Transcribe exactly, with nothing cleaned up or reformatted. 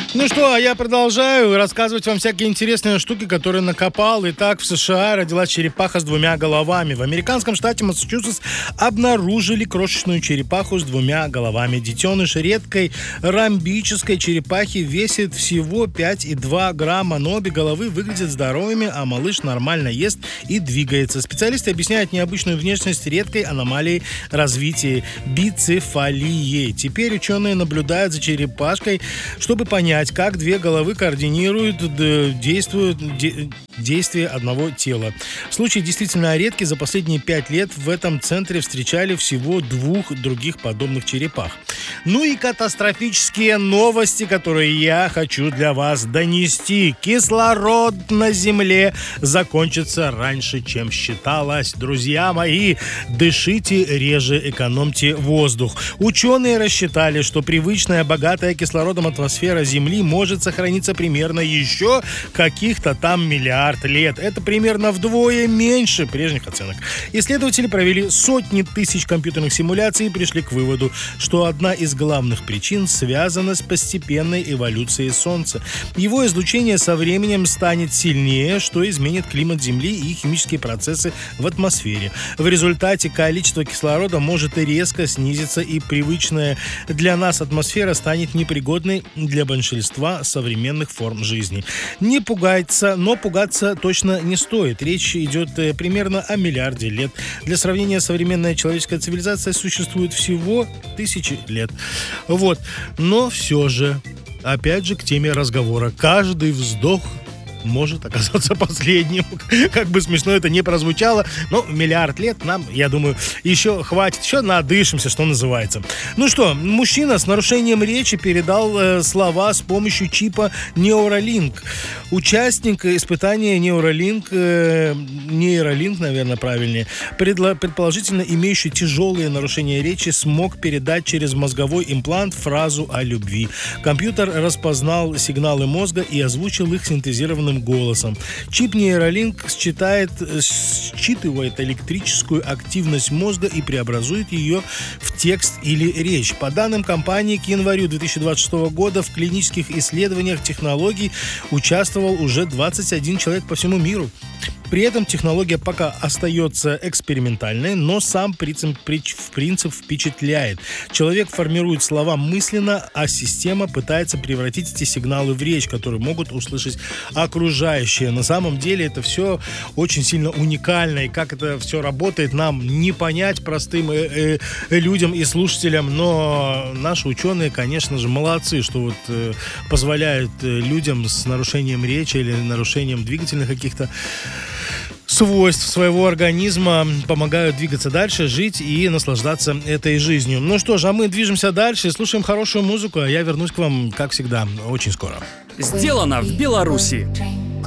Ну что, а я продолжаю рассказывать вам всякие интересные штуки, которые накопал. Итак, в США родилась черепаха с двумя головами. В американском штате Массачусетс обнаружили крошечную черепаху с двумя головами. Детеныш редкой ромбической черепахи весит всего пять и два грамма, но обе головы выглядят здоровыми, а малыш нормально ест и двигается. Специалисты объясняют необычную внешность редкой аномалии развития бицефалии. Теперь ученые наблюдают за черепашкой, чтобы понять, как две головы координируют действуют, де, действие одного тела. Случай действительно редкий. За последние пять лет в этом центре встречали всего двух других подобных черепах. Ну и катастрофические новости, которые я хочу для вас донести. Кислород на Земле закончится раньше, чем считалось. Друзья мои, дышите реже, экономьте воздух. Ученые рассчитали, что привычная, богатая кислородом атмосфера Земли может сохраниться примерно еще каких-то там миллиард лет. Это примерно вдвое меньше прежних оценок. Исследователи провели сотни тысяч компьютерных симуляций и пришли к выводу, что одна из главных причин связана с постепенной эволюцией Солнца. Его излучение со временем станет сильнее, что изменит климат Земли и химические процессы в атмосфере. В результате количество кислорода может резко снизиться, и привычная для нас атмосфера станет непригодной для большинства современных форм жизни. Не пугаться, но пугаться точно не стоит. Речь идет э, примерно о миллиарде лет. Для сравнения, современная человеческая цивилизация существует всего тысячи лет. Вот. Но все же, опять же, к теме разговора. Каждый вздох может оказаться последним. Как бы смешно это не прозвучало, но миллиард лет нам, я думаю, еще хватит, еще надышимся, что называется. Ну что, мужчина с нарушением речи передал э, слова с помощью чипа Neuralink. Участник испытания Neuralink, э, нейролинк, наверное, правильнее, предло, предположительно имеющий тяжелые нарушения речи, смог передать через мозговой имплант фразу о любви. Компьютер распознал сигналы мозга и озвучил их синтезированным голосом. Чип Neuralink считает, считывает электрическую активность мозга и преобразует ее в текст или речь. По данным компании, к январю две тысячи двадцать шестого года в клинических исследованиях технологий участвовал уже двадцать один человек по всему миру. При этом технология пока остается экспериментальной, но сам принцип, принцип впечатляет. Человек формирует слова мысленно, а система пытается превратить эти сигналы в речь, которые могут услышать окружающие. На самом деле это все очень сильно уникально, и как это все работает, нам не понять простым э, э, людям и слушателям, но наши ученые, конечно же, молодцы, что вот э, позволяют э, людям с нарушением речи или нарушением двигательных каких-то свойств своего организма, помогают двигаться дальше, жить и наслаждаться этой жизнью. Ну что же, а мы движемся дальше, слушаем хорошую музыку, а я вернусь к вам, как всегда, очень скоро. Сделано в Беларуси.